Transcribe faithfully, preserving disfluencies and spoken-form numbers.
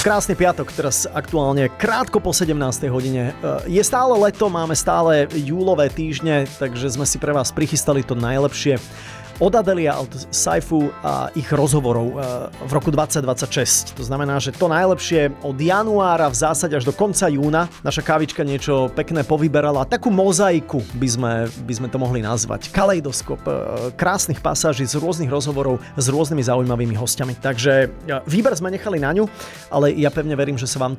Krásny piatok, teraz aktuálne krátko po sedemnástej hodine. Je stále leto, máme stále júlové týždne, takže sme si pre vás prichystali to najlepšie od Adelia, od Saifu a ich rozhovorov v roku dvadsať dvadsaťšesť. To znamená, že to najlepšie od januára v zásade až do konca júna. Naša kávička niečo pekné povyberala. Takú mozaiku by sme, by sme to mohli nazvať. Kaleidoskop krásnych pasáží z rôznych rozhovorov s rôznymi zaujímavými hostiami. Takže výber sme nechali na ňu, ale ja pevne verím, že sa vám